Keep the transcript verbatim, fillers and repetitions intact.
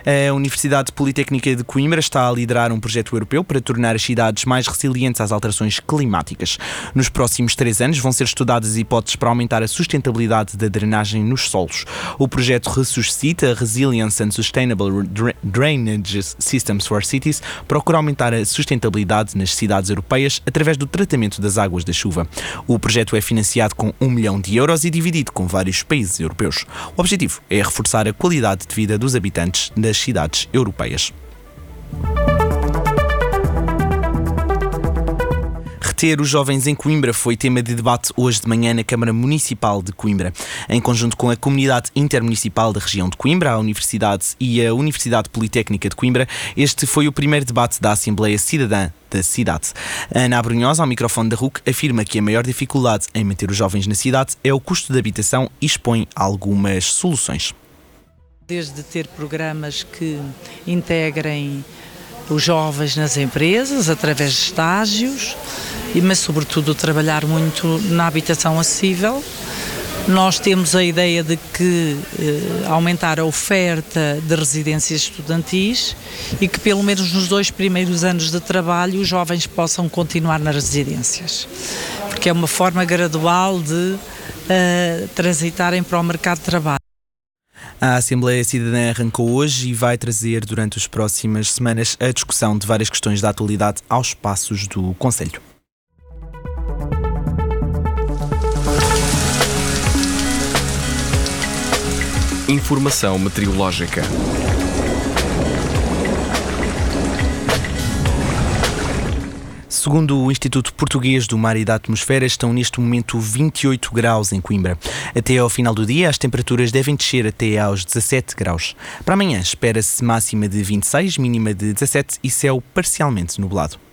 A Universidade Politécnica de Coimbra está a liderar um projeto europeu para tornar as cidades mais resilientes às alterações climáticas. Nos próximos três anos vão ser estudadas hipóteses para aumentar a sustentabilidade da drenagem nos solos. O projeto Ressuscita Resilience and Sustainable Drainage Systems for Cities procura aumentar a sustentabilidade nas cidades europeias através do tratamento das águas da chuva. O projeto é financiado com um milhão de euros e dividido com vários países europeus. O objetivo é reforçar a qualidade de vida dos habitantes das cidades europeias. Reter os jovens em Coimbra foi tema de debate hoje de manhã na Câmara Municipal de Coimbra. Em conjunto com a Comunidade Intermunicipal da região de Coimbra, a Universidade e a Universidade Politécnica de Coimbra, este foi o primeiro debate da Assembleia Cidadã da cidade. Ana Abrunhosa, ao microfone da R U C, afirma que a maior dificuldade em manter os jovens na cidade é o custo de habitação e expõe algumas soluções. Desde ter programas que integrem os jovens nas empresas, através de estágios, mas sobretudo trabalhar muito na habitação acessível. Nós temos a ideia de que eh, aumentar a oferta de residências estudantis e que pelo menos nos dois primeiros anos de trabalho os jovens possam continuar nas residências, porque é uma forma gradual de eh, transitarem para o mercado de trabalho. A Assembleia Cidadã arrancou hoje e vai trazer durante as próximas semanas a discussão de várias questões da atualidade aos espaços do Conselho. Informação meteorológica. Segundo o Instituto Português do Mar e da Atmosfera, estão neste momento vinte e oito graus em Coimbra. Até ao final do dia, as temperaturas devem descer até aos dezassete graus. Para amanhã, espera-se máxima de vinte e seis, mínima de dezassete e céu parcialmente nublado.